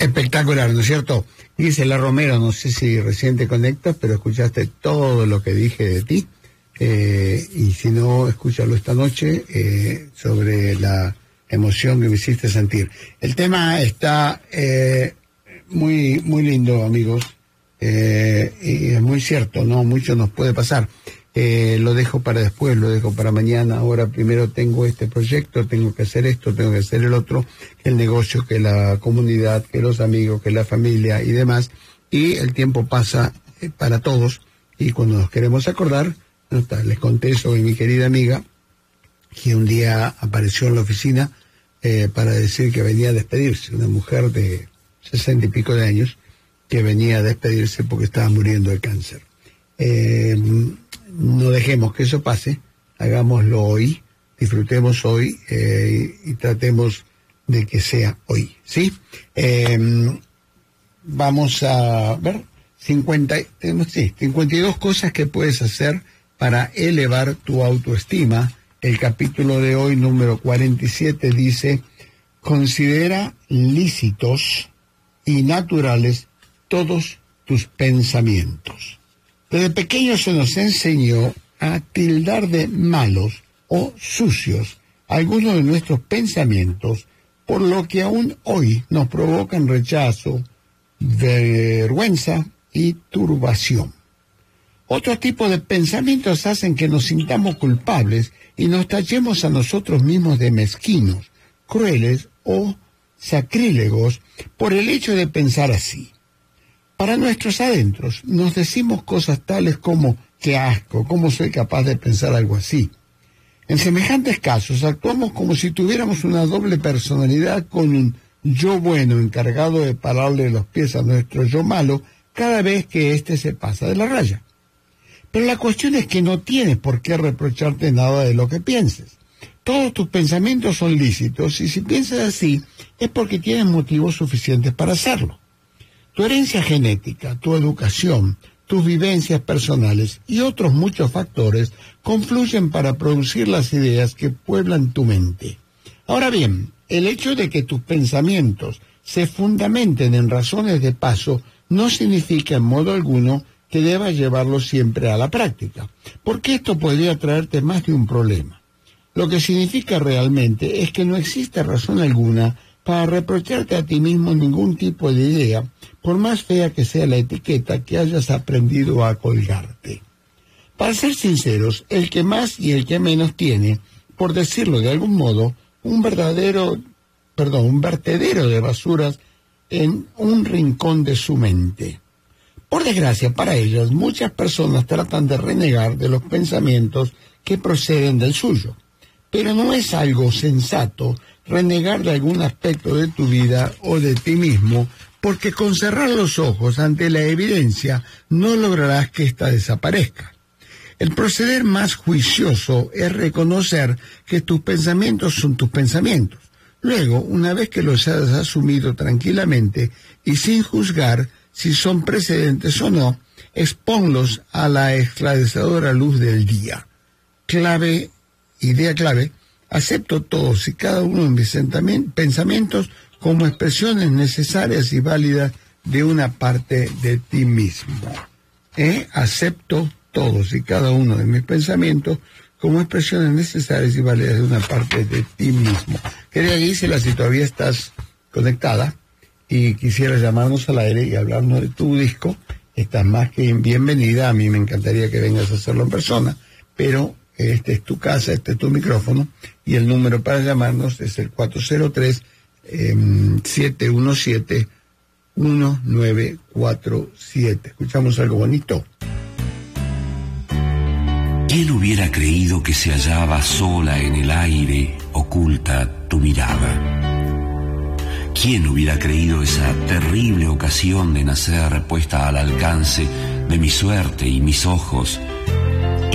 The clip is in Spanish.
Espectacular, ¿no es cierto? Gisela Romero, no sé si recién te conectas, pero escuchaste todo lo que dije de ti. Y si no, escúchalo esta noche sobre la emoción que me hiciste sentir. El tema está muy, muy lindo, amigos. Y es muy cierto, ¿no? Mucho nos puede pasar. Lo dejo para después, lo dejo para mañana. Ahora primero tengo este proyecto, tengo que hacer esto, tengo que hacer el otro, el negocio, que la comunidad, que los amigos, que la familia y demás. Y el tiempo pasa para todos. Y cuando nos queremos acordar, no está, les conté sobre mi querida amiga, que un día apareció en la oficina para decir que venía a despedirse. Una mujer de 60 y pico de años que venía a despedirse porque estaba muriendo de cáncer. No dejemos que eso pase, hagámoslo hoy, disfrutemos hoy y tratemos de que sea hoy, ¿sí? Vamos a ver, 52 cosas que puedes hacer para elevar tu autoestima. El capítulo de hoy, número 47, dice: considera lícitos y naturales todos tus pensamientos. Desde pequeño se nos enseñó a tildar de malos o sucios algunos de nuestros pensamientos, por lo que aún hoy nos provocan rechazo, vergüenza y turbación. Otros tipos de pensamientos hacen que nos sintamos culpables y nos tachemos a nosotros mismos de mezquinos, crueles o sacrílegos por el hecho de pensar así. Para nuestros adentros nos decimos cosas tales como: qué asco, ¿cómo soy capaz de pensar algo así? En semejantes casos actuamos como si tuviéramos una doble personalidad, con un yo bueno encargado de pararle los pies a nuestro yo malo cada vez que éste se pasa de la raya. Pero la cuestión es que no tienes por qué reprocharte nada de lo que pienses. Todos tus pensamientos son lícitos y si piensas así es porque tienes motivos suficientes para hacerlo. Tu herencia genética, tu educación, tus vivencias personales y otros muchos factores confluyen para producir las ideas que pueblan tu mente. Ahora bien, el hecho de que tus pensamientos se fundamenten en razones de paso no significa en modo alguno que debas llevarlos siempre a la práctica, porque esto podría traerte más de un problema. Lo que significa realmente es que no existe razón alguna para reprocharte a ti mismo ningún tipo de idea, por más fea que sea la etiqueta que hayas aprendido a colgarte. Para ser sinceros, el que más y el que menos tiene, por decirlo de algún modo, un vertedero de basuras en un rincón de su mente. Por desgracia para ellas, muchas personas tratan de renegar de los pensamientos que proceden del suyo. Pero no es algo sensato renegar de algún aspecto de tu vida o de ti mismo, porque con cerrar los ojos ante la evidencia no lograrás que ésta desaparezca. El proceder más juicioso es reconocer que tus pensamientos son tus pensamientos. Luego, una vez que los hayas asumido tranquilamente y sin juzgar si son precedentes o no, exponlos a la esclarecedora luz del día. Idea clave: acepto todos y cada uno de mis pensamientos como expresiones necesarias y válidas de una parte de ti mismo. Acepto todos y cada uno de mis pensamientos como expresiones necesarias y válidas de una parte de ti mismo. Querida Gisela, si todavía estás conectada y quisieras llamarnos al aire y hablarnos de tu disco, estás más que bienvenida. A mí me encantaría que vengas a hacerlo en persona, pero esta es tu casa, este es tu micrófono, y el número para llamarnos es el 403-717-1947. Escuchamos algo bonito. ¿Quién hubiera creído que se hallaba sola en el aire, oculta tu mirada? ¿Quién hubiera creído esa terrible ocasión de nacer puesta al alcance de mi suerte y mis ojos,